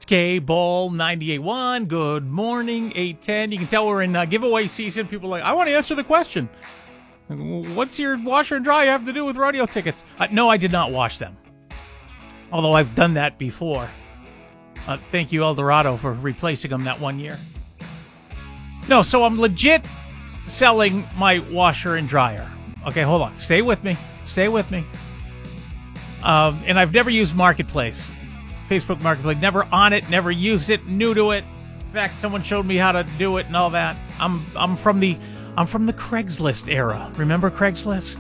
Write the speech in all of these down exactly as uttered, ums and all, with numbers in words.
K-Bull ninety-eight point one. Good morning, eight ten. You can tell we're in uh, giveaway season. People are like, I want to answer the question. What's your washer and dryer have to do with rodeo tickets? Uh, no, I did not wash them. Although I've done that before. Uh, thank you, Eldorado, for replacing them that one year. No, so I'm legit selling my washer and dryer. Okay, hold on. Stay with me. Stay with me. Um, and I've never used Marketplace. Facebook Marketplace. Never on it. Never used it. New to it. In fact, someone showed me how to do it and all that. I'm I'm from the I'm from the Craigslist era. Remember Craigslist?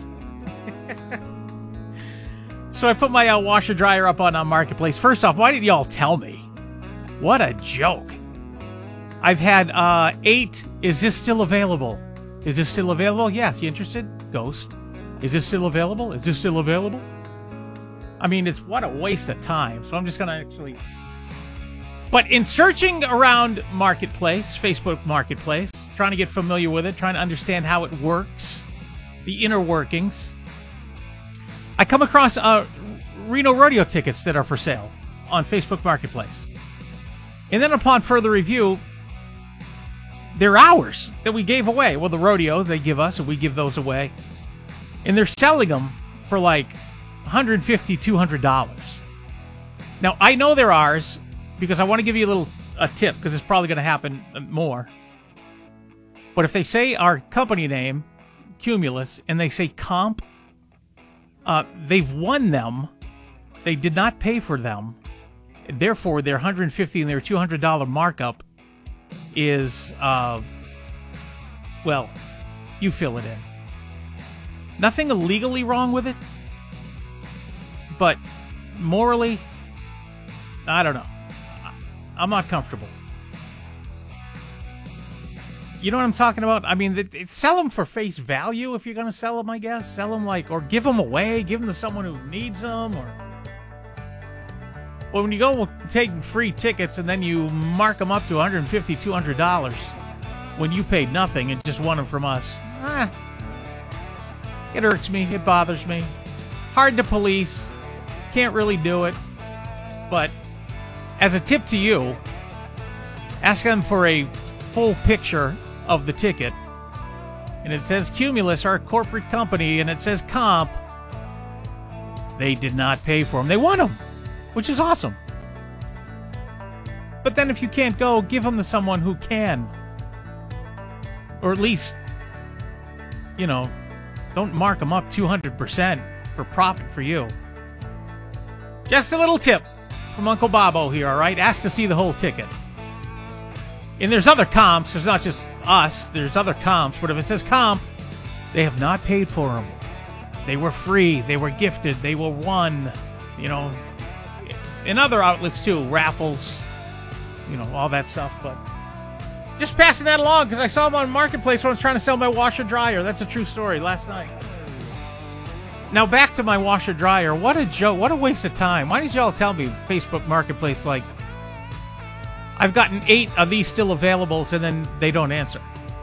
So I put my uh, washer dryer up on uh, Marketplace. First off, why didn't y'all tell me? What a joke. I've had uh, eight. Is this still available? Is this still available? Yes. You interested? Ghost. Is this still available? Is this still available? I mean, it's what a waste of time. So I'm just going to actually... But in searching around Marketplace, Facebook Marketplace, trying to get familiar with it, trying to understand how it works, the inner workings, I come across uh, Reno rodeo tickets that are for sale on Facebook Marketplace. And then upon further review, they're ours that we gave away. Well, the rodeo they give us, and we give those away. And they're selling them for like one hundred fifty dollars, two hundred dollars. Now, I know they're ours because I want to give you a little a tip because it's probably going to happen more. But if they say our company name, Cumulus, and they say comp, uh, they've won them. They did not pay for them. Therefore, their one hundred fifty dollars and their two hundred dollars markup is, uh, well, you fill it in. Nothing illegally wrong with it, but morally, I don't know. I'm not comfortable. You know what I'm talking about? I mean, they, they sell them for face value if you're going to sell them, I guess. Sell them like, or give them away, give them to someone who needs them, or... Well, when you go take free tickets and then you mark them up to one hundred fifty dollars, two hundred dollars when you paid nothing and just won them from us, ah, it irks me. It bothers me. Hard to police. Can't really do it. But as a tip to you, ask them for a full picture of the ticket. And it says Cumulus, our corporate company, and it says comp. They did not pay for them. They won them, which is awesome. But then if you can't go, give them to someone who can. Or at least, you know, don't mark them up two hundred percent for profit for you. Just a little tip from Uncle Bobo here, all right? Ask to see the whole ticket. And there's other comps. There's not just us. There's other comps. But if it says comp, they have not paid for them. They were free. They were gifted. They were won. You know, in other outlets too, raffles, you know, all that stuff. But just passing that along because I saw them on Marketplace when I was trying to sell my washer dryer. That's a true story last night. Now back to my washer dryer. What a joke. What a waste of time. Why did y'all tell me Facebook Marketplace, like, I've gotten eight of these still available, and then they don't answer.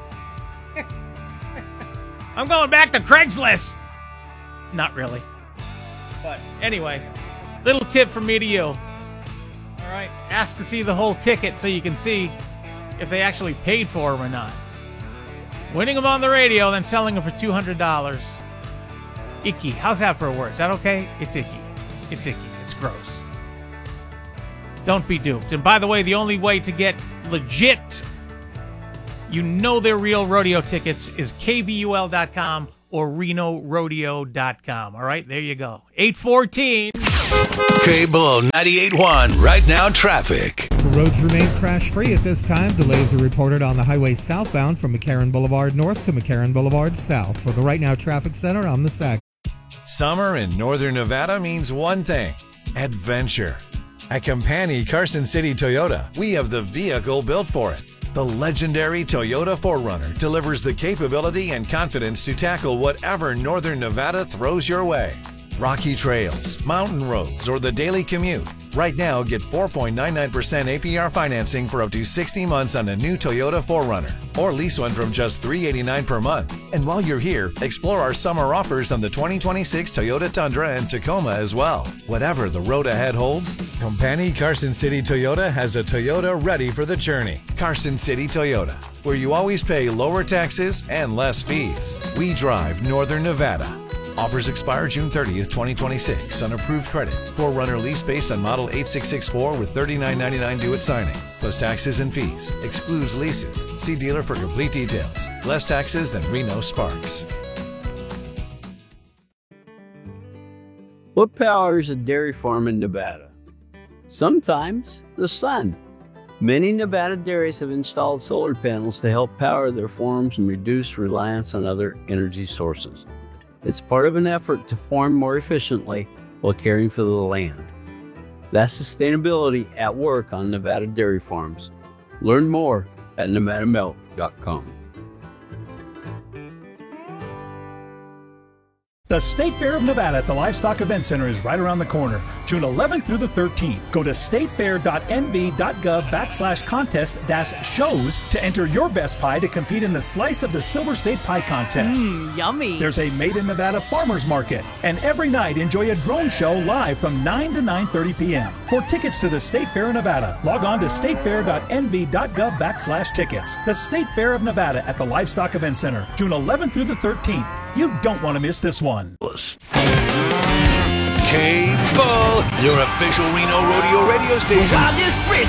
I'm going back to Craigslist. Not really. But anyway, little tip from me to you. All right, ask to see the whole ticket so you can see if they actually paid for them or not. Winning them on the radio, then selling them for two hundred dollars. Icky. How's that for a word? Is that okay? It's icky. It's icky. It's gross. Don't be duped. And by the way, the only way to get legit, you know they're real rodeo tickets, is K B U L dot com or Reno Rodeo dot com. All right, there you go. eight fourteen. K-Bull ninety-eight point one. Right now, traffic. The roads remain crash-free at this time. Delays are reported on the highway southbound from McCarran Boulevard North to McCarran Boulevard South. For the Right Now Traffic Center, I'm the Sack. Summer in northern Nevada means one thing: adventure. At Campani Carson City Toyota, we have the vehicle built for it. The legendary Toyota four runner delivers the capability and confidence to tackle whatever northern Nevada throws your way. Rocky trails, mountain roads, or the daily commute, Right now, get four point nine nine percent A P R financing for up to sixty months on a new Toyota four runner, or lease one from just three hundred eighty-nine dollars per month. And while you're here, explore our summer offers on the twenty twenty-six Toyota Tundra and Tacoma as well. Whatever the road ahead holds, Company Carson City Toyota has a Toyota ready for the journey. Carson City Toyota, where you always pay lower taxes and less fees. We drive Northern Nevada. Offers expire June thirtieth, twenty twenty-six on approved credit. four runner lease based on model eight six six four with thirty-nine ninety-nine due at signing, plus taxes and fees. Excludes leases. See dealer for complete details. Less taxes than Reno Sparks. What powers a dairy farm in Nevada? Sometimes the sun. Many Nevada dairies have installed solar panels to help power their farms and reduce reliance on other energy sources. It's part of an effort to farm more efficiently while caring for the land. That's sustainability at work on Nevada dairy farms. Learn more at nevada milk dot com. The State Fair of Nevada at the Livestock Event Center is right around the corner, June eleventh through the thirteenth. Go to statefair dot n v dot gov backslash contest dash shows to enter your best pie to compete in the Slice of the Silver State Pie Contest. Mmm, yummy. There's a Made in Nevada Farmers Market, and every night enjoy a drone show live from nine to nine thirty p m For tickets to the State Fair of Nevada, log on to statefair dot n v dot gov backslash tickets. The State Fair of Nevada at the Livestock Event Center, June eleventh through the thirteenth. You don't want to miss this one. Cable, your official Reno Rodeo radio station. Ride this bridge